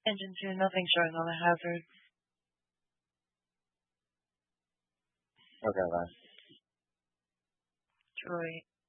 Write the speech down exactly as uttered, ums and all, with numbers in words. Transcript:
Engine two, nothing showing on the hazard. Okay, bye. Troy.